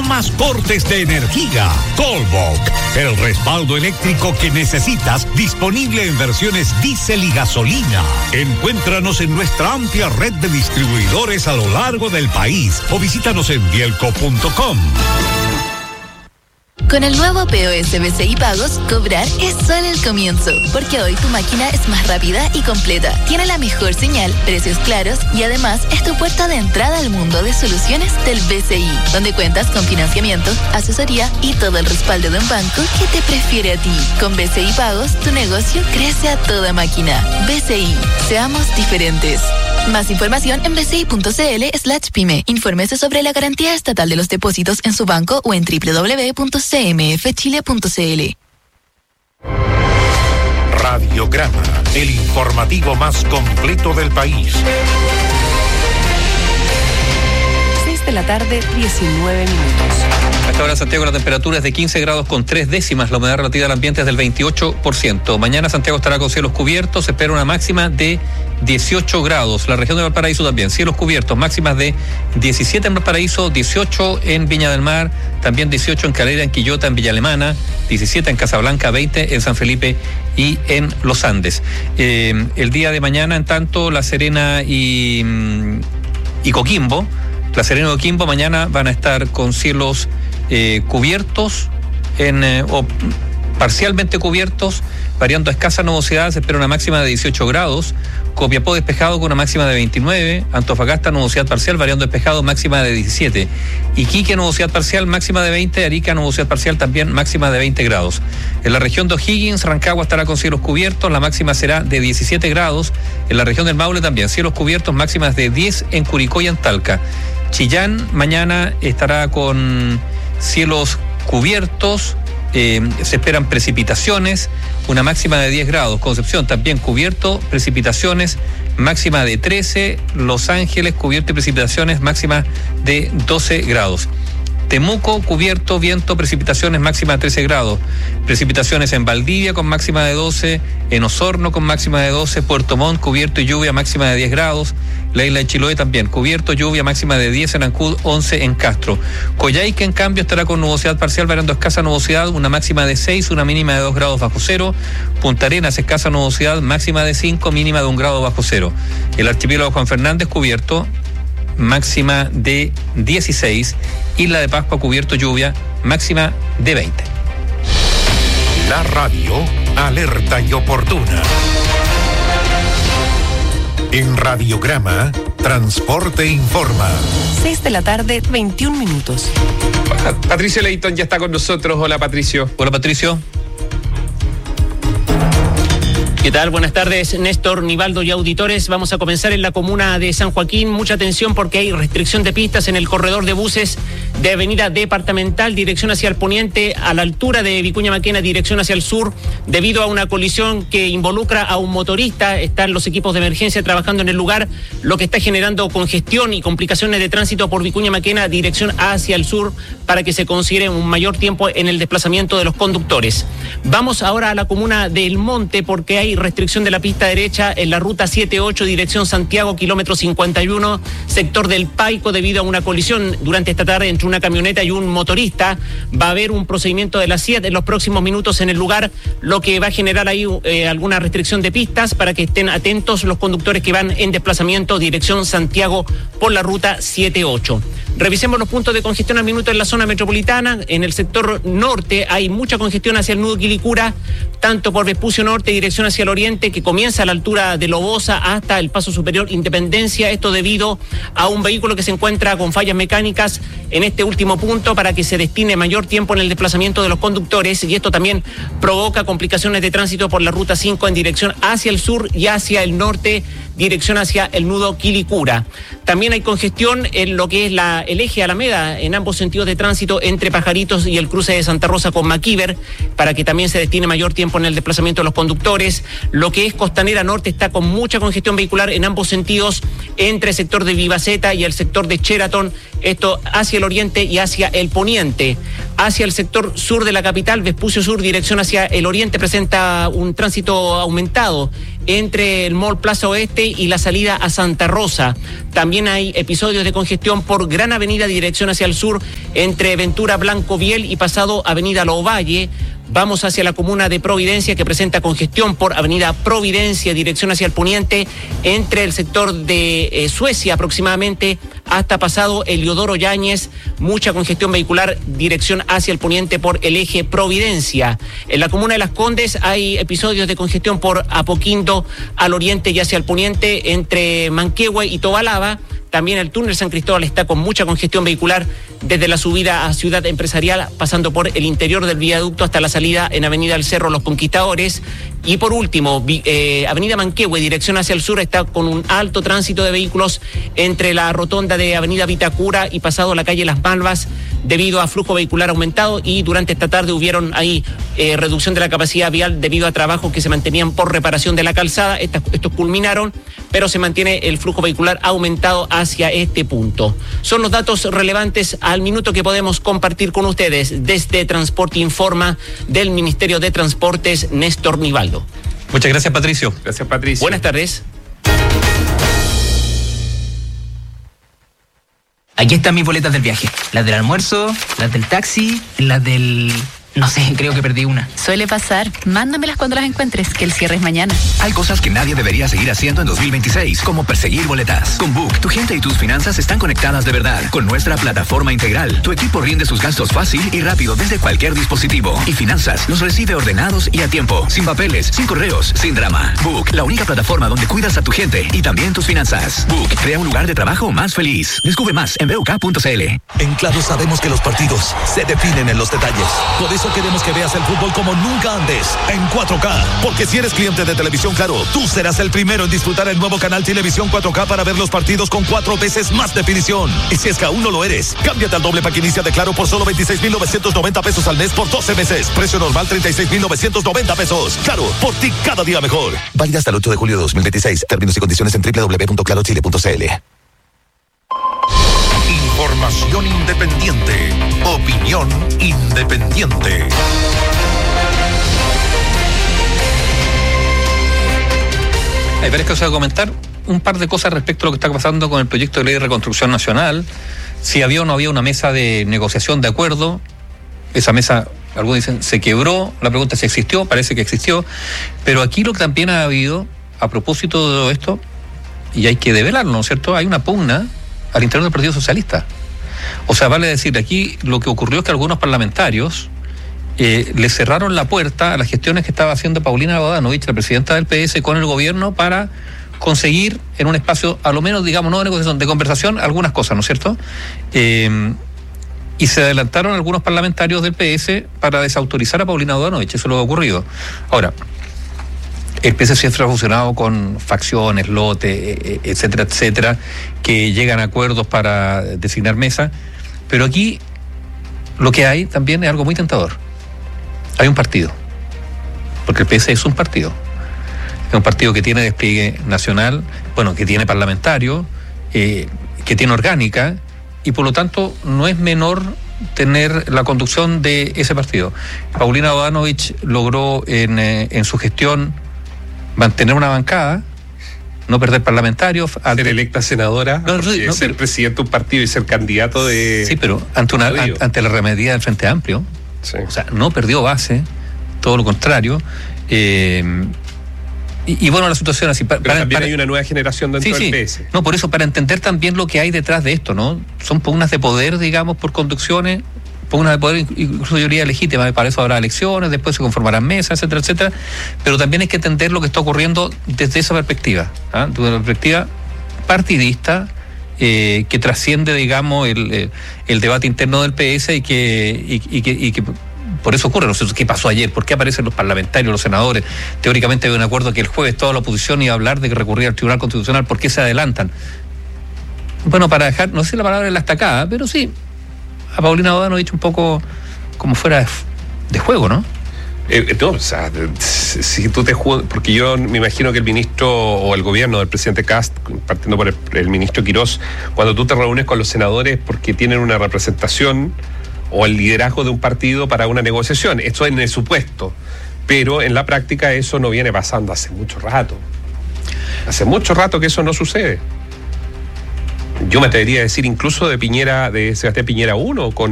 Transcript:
más cortes de energía. Colbok, el respaldo eléctrico que necesitas, disponible en versiones diésel y gasolina. Encuéntranos en nuestra amplia red de distribuidores a lo largo del país o visítanos en bielco.com. Con el nuevo POS BCI Pagos, cobrar es solo el comienzo, porque hoy tu máquina es más rápida y completa, tiene la mejor señal, precios claros y además es tu puerta de entrada al mundo de soluciones del BCI, donde cuentas con financiamiento, asesoría y todo el respaldo de un banco que te prefiere a ti. Con BCI Pagos, tu negocio crece a toda máquina. BCI, seamos diferentes. Más información en bci.cl/pyme. Infórmese sobre la garantía estatal de los depósitos en su banco o en www.cmfchile.cl. Radiograma, el informativo más completo del país. 6 de la tarde, 19 minutos. A esta hora, Santiago, la temperatura es de 15 grados con 3 décimas, la humedad relativa del ambiente es del 28%. Mañana Santiago estará con cielos cubiertos, se espera una máxima de 18 grados. La región de Valparaíso también, cielos cubiertos, máximas de 17 en Valparaíso, 18 en Viña del Mar, también 18 en Calera, en Quillota, en Villa Alemana, 17 en Casablanca, 20 en San Felipe y en Los Andes. El día de mañana, en tanto, La Serena y Coquimbo, La Serena y Coquimbo mañana van a estar con cielos cubiertos o parcialmente cubiertos, variando a escasa nubosidad, se espera una máxima de 18 grados. Copiapó despejado con una máxima de 29, Antofagasta nubosidad parcial, variando despejado, máxima de 17. Iquique nubosidad parcial, máxima de 20, Arica nubosidad parcial también, máxima de 20 grados. En la región de O'Higgins, Rancagua estará con cielos cubiertos, la máxima será de 17 grados. En la región del Maule también, cielos cubiertos, máximas de 10 en Curicó y en Talca. Chillán mañana estará con cielos cubiertos, se esperan precipitaciones, una máxima de 10 grados. Concepción también cubierto, precipitaciones, máxima de 13. Los Ángeles cubierto y precipitaciones, máxima de 12 grados. Temuco cubierto, viento, precipitaciones, máxima de 13 grados. Precipitaciones en Valdivia con máxima de 12, en Osorno con máxima de 12, Puerto Montt cubierto y lluvia, máxima de 10 grados. La isla de Chiloé también cubierto, lluvia, máxima de 10 en Ancud, 11 en Castro. Coyhaique en cambio estará con nubosidad parcial, variando escasa nubosidad, una máxima de 6, una mínima de 2 grados bajo cero. Punta Arenas escasa nubosidad, máxima de 5, mínima de 1 grado bajo cero. El archipiélago Juan Fernández cubierto, máxima de 16, Isla de Pascua cubierto, lluvia, máxima de 20. La radio alerta y oportuna. En Radiograma, Transporte Informa. 6 de la tarde, 21 minutos. Patricio Leighton ya está con nosotros. Hola, Patricio. Hola, Patricio. ¿Qué tal? Buenas tardes, Néstor, Nivaldo y auditores. Vamos a comenzar en la comuna de San Joaquín. Mucha atención porque hay restricción de pistas en el corredor de buses de Avenida Departamental, dirección hacia el poniente, a la altura de Vicuña Maquena, dirección hacia el sur, debido a una colisión que involucra a un motorista. Están los equipos de emergencia trabajando en el lugar, lo que está generando congestión y complicaciones de tránsito por Vicuña Maquena, dirección hacia el sur, para que se considere un mayor tiempo en el desplazamiento de los conductores. Vamos ahora a la comuna del Monte porque hay restricción de la pista derecha en la ruta 78, dirección Santiago, kilómetro 51, sector del Paico, debido a una colisión durante esta tarde entre una camioneta y un motorista. Va a haber un procedimiento de la CIAT en los próximos minutos en el lugar, lo que va a generar ahí alguna restricción de pistas para que estén atentos los conductores que van en desplazamiento dirección Santiago por la ruta 78. Revisemos los puntos de congestión al minuto en la zona metropolitana. En el sector norte hay mucha congestión hacia el nudo Quilicura, tanto por Vespucio Norte, dirección hacia el oriente, que comienza a la altura de Lobosa hasta el paso superior Independencia. Esto debido a un vehículo que se encuentra con fallas mecánicas en este último punto, para que se destine mayor tiempo en el desplazamiento de los conductores, y esto también provoca complicaciones de tránsito por la ruta 5 en dirección hacia el sur y hacia el norte, dirección hacia el nudo Quilicura. También hay congestión en lo que es el eje Alameda, en ambos sentidos de tránsito, entre Pajaritos y el cruce de Santa Rosa con Maquíver, para que también se destine mayor tiempo en el desplazamiento de los conductores. Lo que es Costanera Norte está con mucha congestión vehicular en ambos sentidos, entre el sector de Vivaceta y el sector de Sheraton, esto hacia el oriente oriente y hacia el poniente. Hacia el sector sur de la capital, Vespucio Sur, dirección hacia el oriente, presenta un tránsito aumentado entre el Mall Plaza Oeste y la salida a Santa Rosa. También hay episodios de congestión por Gran Avenida, dirección hacia el sur, entre Ventura Blanco Viel y pasado Avenida Lovalle. Vamos hacia la comuna de Providencia, que presenta congestión por Avenida Providencia, dirección hacia el poniente, entre el sector de Suecia aproximadamente hasta pasado Eliodoro Yáñez. Mucha congestión vehicular, dirección hacia el poniente por el eje Providencia. En la comuna de Las Condes hay episodios de congestión por Apoquindo al oriente y hacia el poniente, entre Manquehue y Tobalaba. También el túnel San Cristóbal está con mucha congestión vehicular desde la subida a Ciudad Empresarial, pasando por el interior del viaducto hasta la salida en Avenida El Cerro Los Conquistadores. Y por último, Avenida Manquehue, dirección hacia el sur, está con un alto tránsito de vehículos entre la rotonda de Avenida Vitacura y pasado la calle Las Malvas, debido a flujo vehicular aumentado, y durante esta tarde hubieron ahí reducción de la capacidad vial debido a trabajos que se mantenían por reparación de la calzada. Estos culminaron, pero se mantiene el flujo vehicular aumentado hacia este punto. Son los datos relevantes al minuto que podemos compartir con ustedes desde Transporte Informa del Ministerio de Transportes, Néstor Nivaldo. Muchas gracias, Patricio. Gracias, Patricio. Buenas tardes. Aquí están mis boletas del viaje. Las del almuerzo, las del taxi, las del... No sé, creo que perdí una. Suele pasar. Mándamelas cuando las encuentres, que el cierre es mañana. Hay cosas que nadie debería seguir haciendo en 2026, como perseguir boletas. Con Book, tu gente y tus finanzas están conectadas de verdad. Con nuestra plataforma integral, tu equipo rinde sus gastos fácil y rápido desde cualquier dispositivo. Y finanzas los recibe ordenados y a tiempo. Sin papeles, sin correos, sin drama. Book, la única plataforma donde cuidas a tu gente y también tus finanzas. Book, crea un lugar de trabajo más feliz. Descubre más en BUK.cl. En Claro sabemos que los partidos se definen en los detalles. Por eso queremos que veas el fútbol como nunca antes, en 4K. Porque si eres cliente de Televisión Claro, tú serás el primero en disfrutar el nuevo canal Televisión 4K para ver los partidos con 4 veces más definición. Y si es que aún no lo eres, cámbiate al doble pack inicia de Claro por solo 26,990 pesos al mes por 12 meses. Precio normal 36,990 pesos. Claro, por ti cada día mejor. Válida hasta el 8 de julio de 2026. Términos y condiciones en www.clarochile.cl. Información independiente. Opinión independiente. Hay varias cosas a comentar. Un par de cosas respecto a lo que está pasando con el proyecto de ley de reconstrucción nacional. Si había o no había una mesa de negociación de acuerdo. Esa mesa, algunos dicen, se quebró. La pregunta es si existió, parece que existió. Pero aquí lo que también ha habido, a propósito de todo esto, y hay que develarlo, ¿no es cierto? Hay una pugna al interior del Partido Socialista. O sea, vale decir, aquí lo que ocurrió es que algunos parlamentarios le cerraron la puerta a las gestiones que estaba haciendo Paulina Bodanovich, la presidenta del PS, con el gobierno para conseguir en un espacio, a lo menos, digamos, no de negociación, de conversación, algunas cosas, ¿no es cierto? Y se adelantaron algunos parlamentarios del PS para desautorizar a Paulina Bodanovich. Eso es lo que ha ocurrido. Ahora, el PS siempre ha funcionado con facciones, lotes, etcétera, etcétera, que llegan a acuerdos para designar mesa, pero aquí lo que hay también es algo muy tentador. Hay un partido, porque el PS es un partido. Es un partido que tiene despliegue nacional, bueno, que tiene parlamentario, que tiene orgánica, y por lo tanto no es menor tener la conducción de ese partido. Paulina Bodanovich logró en su gestión mantener una bancada, no perder parlamentarios. Ser electa senadora, ser presidente de un partido y ser candidato de... Sí, pero ante la arremetida del Frente Amplio, sí. O sea, no perdió base, todo lo contrario. Y bueno, la situación así... También hay una nueva generación dentro del PS. No, por eso, para entender también lo que hay detrás de esto, ¿no? Son pugnas de poder, digamos, por conducciones, pugnas de poder, incluso yo diría legítimas, para eso habrá elecciones, después se conformarán mesas, etcétera, etcétera, pero también hay que entender lo que está ocurriendo desde esa perspectiva, ¿ah? Desde una perspectiva partidista, que trasciende, digamos, el debate interno del PS y que por eso ocurre. No sé qué pasó ayer, por qué aparecen los parlamentarios, los senadores. Teóricamente había un acuerdo que el jueves toda la oposición iba a hablar de que recurría al Tribunal Constitucional. ¿Por qué se adelantan? Bueno, para dejar, no sé si la palabra es la estacada, pero sí, a Paulina Bodanovich un poco como fuera de juego, ¿no? No, o sea, si tú te juegas, porque yo me imagino que el ministro o el gobierno del presidente Kast, partiendo por el ministro Quirós, cuando tú te reúnes con los senadores porque tienen una representación o el liderazgo de un partido para una negociación, esto es en el supuesto, pero en la práctica eso no viene pasando hace mucho rato que eso no sucede. Yo me atrevería a decir incluso de Sebastián Piñera 1 con